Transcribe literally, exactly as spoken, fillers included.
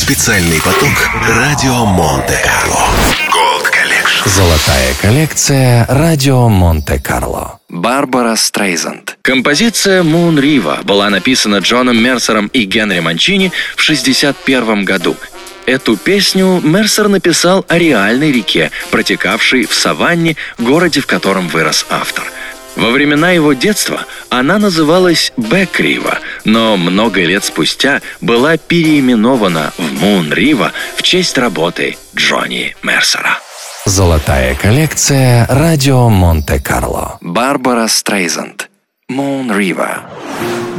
Специальный поток радио Монте-Карло. Gold Collection. Золотая коллекция радио Монте-Карло. Барбара Стрейзанд. Композиция «Moon River» была написана Джоном Мерсером и Генри Манчини в шестьдесят первом году. Эту песню Мерсер написал о реальной реке, протекавшей в саванне, городе, в котором вырос автор. Во времена его детства она называлась Бэк-Рива, но много лет спустя была переименована в Moon River в честь работы Джонни Мерсера. Золотая коллекция радио Монте-Карло. Барбара Стрейзанд. Moon River.